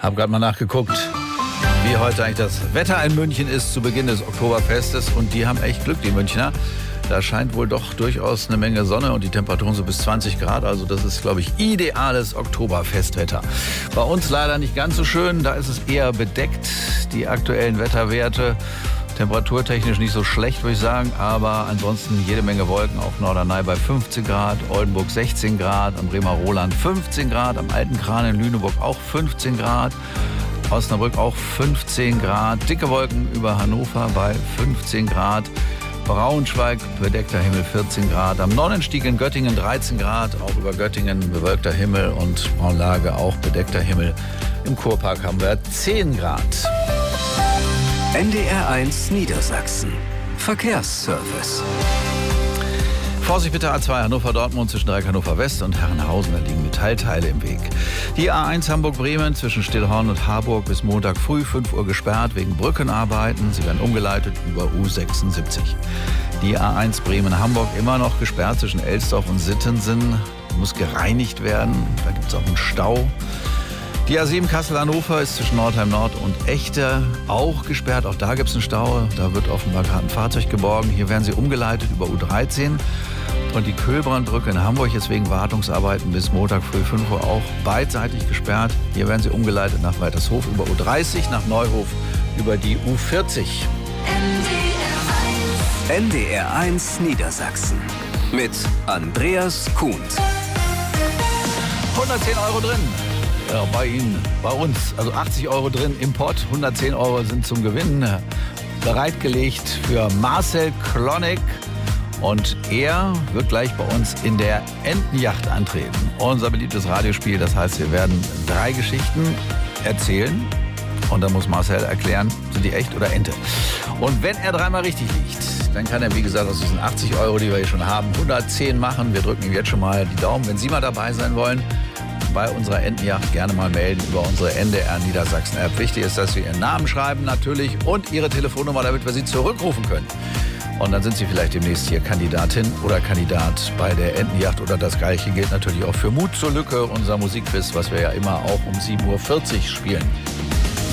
Habe gerade mal nachgeguckt, wie heute eigentlich das Wetter in München ist zu Beginn des Oktoberfestes. Und die haben echt Glück, die Münchner. Da scheint wohl doch durchaus eine Menge Sonne und die Temperaturen so bis 20 Grad. Also das ist, glaube ich, ideales Oktoberfestwetter. Bei uns leider nicht ganz so schön. Da ist es eher bedeckt, die aktuellen Wetterwerte. Temperaturtechnisch nicht so schlecht, würde ich sagen. Aber ansonsten jede Menge Wolken. Auf Norderney bei 15 Grad, Oldenburg 16 Grad, am Bremer Roland 15 Grad, am Alten Kran in Lüneburg auch 15 Grad. Osnabrück auch 15 Grad. Dicke Wolken über Hannover bei 15 Grad. Braunschweig, bedeckter Himmel 14 Grad. Am Nonnenstieg in Göttingen 13 Grad. Auch über Göttingen bewölkter Himmel und Braunlage auch bedeckter Himmel. Im Kurpark haben wir 10 Grad. NDR1 Niedersachsen. Verkehrsservice. Vorsicht bitte, A2 Hannover-Dortmund zwischen Dreieck Hannover-West und Herrenhausen, da liegen Metallteile im Weg. Die A1 Hamburg-Bremen zwischen Stillhorn und Harburg bis Montag früh 5 Uhr gesperrt wegen Brückenarbeiten. Sie werden umgeleitet über U76. Die A1 Bremen-Hamburg immer noch gesperrt zwischen Elsdorf und Sittensen. Muss gereinigt werden, da gibt es auch einen Stau. Die A7 Kassel-Hannover ist zwischen Nordheim-Nord und Echte auch gesperrt. Auch da gibt es einen Stau. Da wird offenbar gerade ein Fahrzeug geborgen. Hier werden sie umgeleitet über U13. Und die Köhlbrandbrücke in Hamburg ist wegen Wartungsarbeiten bis Montag früh 5 Uhr auch beidseitig gesperrt. Hier werden sie umgeleitet nach Weitershof über U30, nach Neuhof über die U40. NDR1 Niedersachsen mit Andreas Kuhn. 110 Euro drin. Ja, bei Ihnen, bei uns. Also 80 Euro drin im Pott, 110 Euro sind zum Gewinnen bereitgelegt für Marcel Klonek. Und er wird gleich bei uns in der Entenjacht antreten. Unser beliebtes Radiospiel, das heißt, wir werden 3 Geschichten erzählen. Und dann muss Marcel erklären, sind die echt oder Ente. Und wenn er 3-mal richtig liegt, dann kann er, wie gesagt, aus diesen 80 Euro, die wir hier schon haben, 110 machen. Wir drücken ihm jetzt schon mal die Daumen. Wenn Sie mal dabei sein wollen, bei unserer Entenjacht gerne mal melden über unsere NDR Niedersachsen App. Wichtig ist, dass Sie Ihren Namen schreiben natürlich und Ihre Telefonnummer, damit wir Sie zurückrufen können. Und dann sind Sie vielleicht demnächst hier Kandidatin oder Kandidat bei der Entenjacht. Oder das Gleiche gilt natürlich auch für Mut zur Lücke, unser Musikquiz, was wir ja immer auch um 7.40 Uhr spielen.